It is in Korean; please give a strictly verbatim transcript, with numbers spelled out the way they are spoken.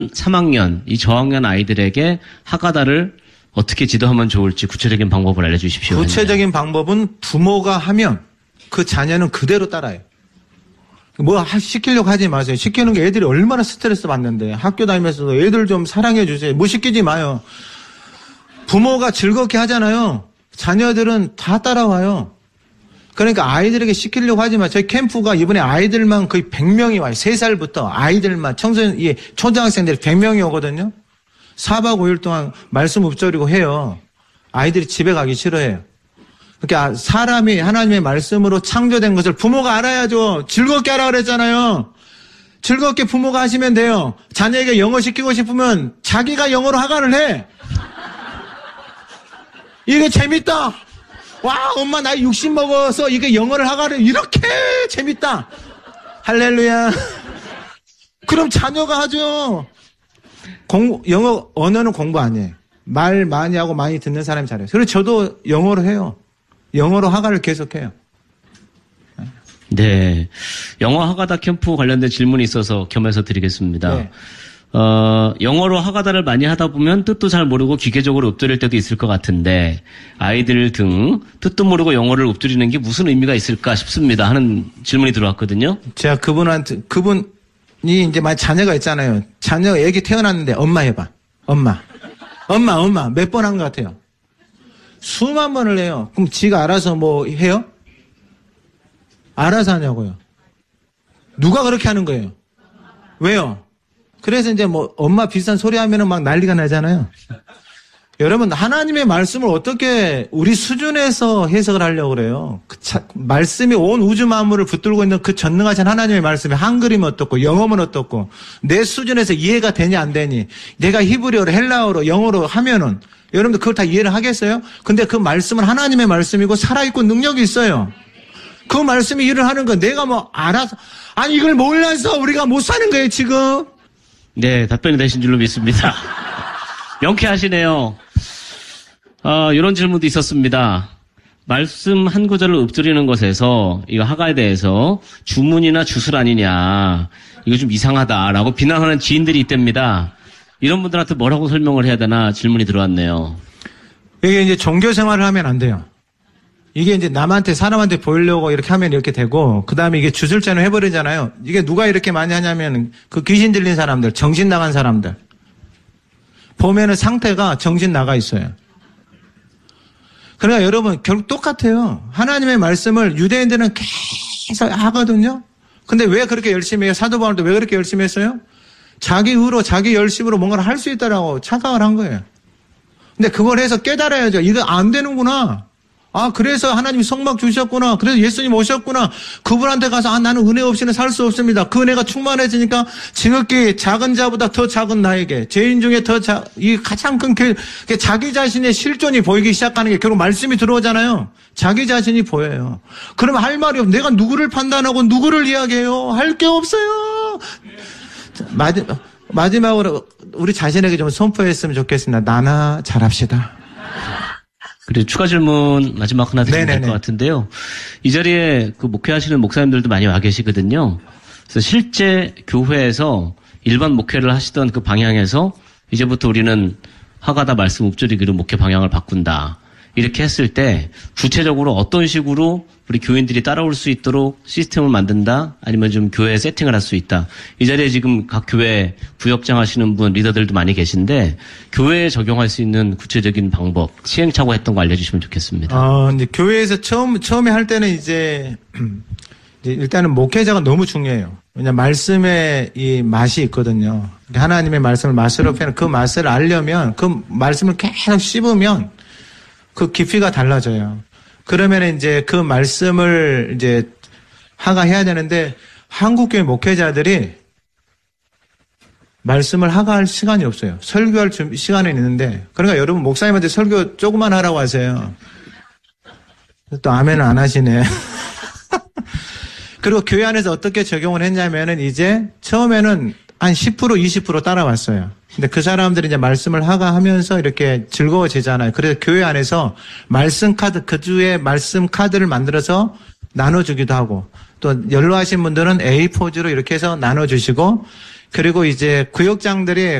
삼 학년, 이 저학년 아이들에게 하가다를 어떻게 지도하면 좋을지 구체적인 방법을 알려주십시오. 구체적인 했네요. 방법은 부모가 하면 그 자녀는 그대로 따라해요. 뭐 시키려고 하지 마세요. 시키는 게 애들이 얼마나 스트레스 받는데. 학교 다니면서도 애들 좀 사랑해 주세요. 뭐 시키지 마요. 부모가 즐겁게 하잖아요. 자녀들은 다 따라와요. 그러니까 아이들에게 시키려고 하지 마. 저희 캠프가 이번에 아이들만 거의 백 명이 와요. 세 살부터 아이들만 청소년, 예, 초등학생들이 백 명이 오거든요. 사 박 오 일 동안 말씀 읊조리고 해요. 아이들이 집에 가기 싫어해요. 그러니까 사람이 하나님의 말씀으로 창조된 것을 부모가 알아야죠. 즐겁게 하라 그랬잖아요. 즐겁게 부모가 하시면 돼요. 자녀에게 영어 시키고 싶으면 자기가 영어로 하가를 해. 이게 재밌다. 와, 엄마 나 육십 먹어서 이게 영어를 하가를 이렇게 재밌다. 할렐루야. 그럼 자녀가 하죠. 공부, 영어, 언어는 공부 아니에요. 말 많이 하고 많이 듣는 사람이 잘해요. 그래서 저도 영어로 해요. 영어로 하가를 계속해요. 네. 영어 하가다 캠프 관련된 질문이 있어서 겸해서 드리겠습니다. 네. 어, 영어로 하가다를 많이 하다 보면 뜻도 잘 모르고 기계적으로 읊조릴 때도 있을 것 같은데 아이들 등 뜻도 모르고 영어를 읊조리는 게 무슨 의미가 있을까 싶습니다 하는 질문이 들어왔거든요. 제가 그분한테, 그분이 이제 만약 자녀가 있잖아요. 자녀 애기 태어났는데 엄마 해봐. 엄마. 엄마, 엄마. 몇 번 한 것 같아요? 수만 번을 해요. 그럼 지가 알아서 뭐 해요? 알아서 하냐고요. 누가 그렇게 하는 거예요? 왜요? 그래서 이제 뭐 엄마 비싼 소리 하면은 막 난리가 나잖아요. 여러분 하나님의 말씀을 어떻게 우리 수준에서 해석을 하려고 그래요? 그 자, 말씀이 온 우주 만물을 붙들고 있는 그 전능하신 하나님의 말씀이 한글이면 어떻고 영어면 어떻고 내 수준에서 이해가 되냐 안 되니 내가 히브리어로 헬라어로 영어로 하면은 여러분들 그걸 다 이해를 하겠어요? 근데 그 말씀은 하나님의 말씀이고 살아있고 능력이 있어요. 그 말씀이 일을 하는 거 내가 뭐 알아서 아니 이걸 몰라서 우리가 못 사는 거예요 지금. 네, 답변이 되신 줄로 믿습니다. 명쾌하시네요. 어, 이런 질문도 있었습니다. 말씀 한 구절을 읊조리는 것에서 이거 하가에 대해서 주문이나 주술 아니냐 이거 좀 이상하다라고 비난하는 지인들이 있답니다. 이런 분들한테 뭐라고 설명을 해야 되나 질문이 들어왔네요. 이게 이제 종교 생활을 하면 안 돼요. 이게 이제 남한테 사람한테 보이려고 이렇게 하면 이렇게 되고 그 다음에 이게 주술자는 해버리잖아요. 이게 누가 이렇게 많이 하냐면 그 귀신 들린 사람들, 정신 나간 사람들 보면은 상태가 정신 나가 있어요. 그러니까 여러분 결국 똑같아요. 하나님의 말씀을 유대인들은 계속 하거든요. 근데 왜 그렇게 열심히 해요? 사도 바울도 왜 그렇게 열심히 했어요? 자기 의로 자기 열심으로 뭔가를 할 수 있다라고 착각을 한 거예요. 근데 그걸 해서 깨달아야죠. 이거 안 되는구나. 아, 그래서 하나님이 성막 주셨구나. 그래서 예수님 오셨구나. 그분한테 가서 아, 나는 은혜 없이는 살 수 없습니다. 그 은혜가 충만해지니까 지극히 작은 자보다 더 작은 나에게 죄인 중에 더 자, 이 가장 큰 그, 자기 자신의 실존이 보이기 시작하는 게 결국 말씀이 들어오잖아요. 자기 자신이 보여요. 그러면 할 말이 없. 내가 누구를 판단하고 누구를 이야기해요? 할 게 없어요. 마지막, 마지막으로 우리 자신에게 좀 선포했으면 좋겠습니다. 나나 잘합시다. 그리고 추가 질문 마지막 하나 드리면 될 것 같은데요. 이 자리에 그 목회하시는 목사님들도 많이 와 계시거든요. 그래서 실제 교회에서 일반 목회를 하시던 그 방향에서 이제부터 우리는 하가다 말씀 읊조리기로 목회 방향을 바꾼다. 이렇게 했을 때 구체적으로 어떤 식으로 우리 교인들이 따라올 수 있도록 시스템을 만든다? 아니면 좀 교회에 세팅을 할 수 있다? 이 자리에 지금 각 교회 부역장 하시는 분, 리더들도 많이 계신데 교회에 적용할 수 있는 구체적인 방법, 시행착오 했던 거 알려주시면 좋겠습니다. 어, 이제 교회에서 처음, 처음에 할 때는 이제, 이제 일단은 목회자가 너무 중요해요. 왜냐면 말씀에 이 맛이 있거든요. 하나님의 말씀을 맛으로 표현해 그 맛을 알려면 그 말씀을 계속 씹으면 그 깊이가 달라져요. 그러면 이제 그 말씀을 이제 하가해야 되는데 한국교회 목회자들이 말씀을 하가할 시간이 없어요. 설교할 시간은 있는데 그러니까 여러분 목사님한테 설교 조금만 하라고 하세요. 또 아멘을 안 하시네. 그리고 교회 안에서 어떻게 적용을 했냐면은 이제 처음에는 한 십 퍼센트 이십 퍼센트 따라왔어요. 근데 그 사람들이 이제 말씀을 하가하면서 이렇게 즐거워지잖아요. 그래서 교회 안에서 말씀 카드, 그 주에 말씀 카드를 만들어서 나눠주기도 하고 또 연로하신 분들은 에이 포지로 이렇게 해서 나눠주시고 그리고 이제 구역장들이